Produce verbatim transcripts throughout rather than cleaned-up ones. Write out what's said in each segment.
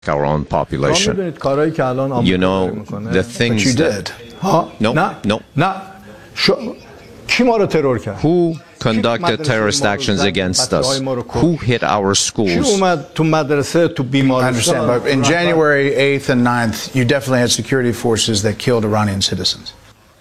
our own population. You know, the things But you did. that... No, no. Who conducted terrorist actions against us? Who hit our schools? I understand, but in January eighth and ninth, you definitely had security forces that killed Iranian citizens.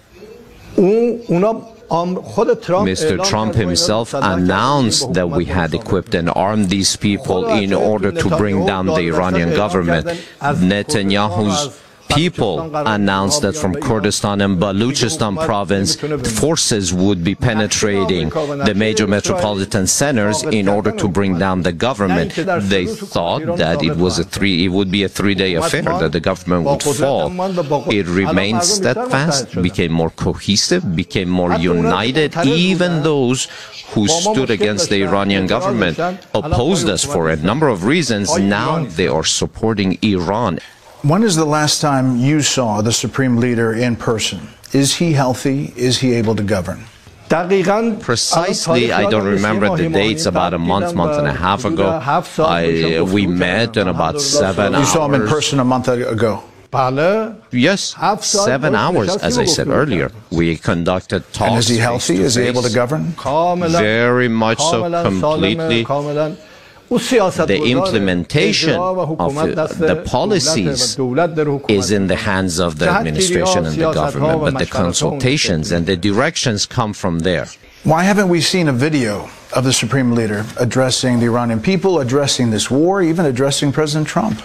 Mister Trump himself announced that we had equipped and armed these people in order to bring down the Iranian government. Netanyahu's people announced that from Kurdistan and Baluchistan province, forces would be penetrating the major metropolitan centers in order to bring down the government. They thought that it was a three, it would be a three-day affair, that the government would fall. It remained steadfast, became more cohesive, became more united. Even those who stood against the Iranian government opposed us for a number of reasons. Now they are supporting Iran. When is the last time you saw the Supreme Leader in person? Is he healthy? Is he able to govern? Precisely, I don't remember the dates. About a month, month and a half ago, I, we met in about seven hours. You saw him in person a month ago? Yes, seven hours, as I said earlier. We conducted talks. And is he healthy? Is he able to govern? Very much so, completely. The implementation of the policies is in the hands of the administration and the government, but the consultations and the directions come from there. Why haven't we seen a video of the Supreme Leader addressing the Iranian people, addressing this war, even addressing President Trump?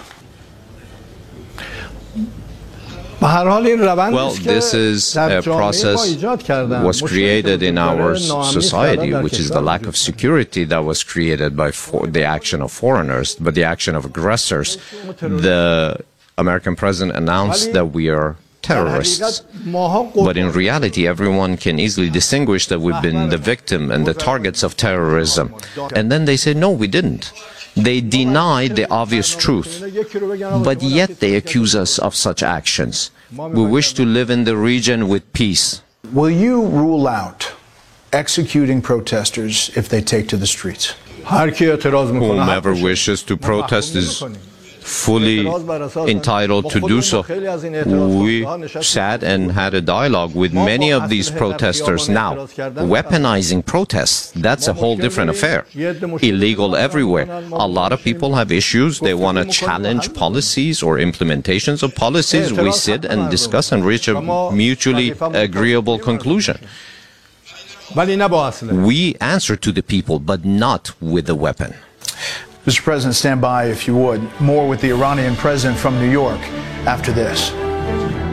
Well, this is a process that was created in our society, which is the lack of security that was created by for the action of foreigners, but the action of aggressors. The American president announced that we are terrorists, but in reality, everyone can easily distinguish that we've been the victim and the targets of terrorism. And then they say, no, we didn't. They deny the obvious truth, but yet they accuse us of such actions. We wish to live in the region with peace. Will you rule out executing protesters if they take to the streets? Whomever wishes to protest is fully entitled to do so. We sat and had a dialogue with many of these protesters. Now, weaponizing protests, that's a whole different affair. Illegal everywhere. A lot of people have issues. They want to challenge policies or implementations of policies. We sit and discuss and reach a mutually agreeable conclusion. We answer to the people, but not with a weapon. Mister President, stand by if you would. More with the Iranian president from New York after this.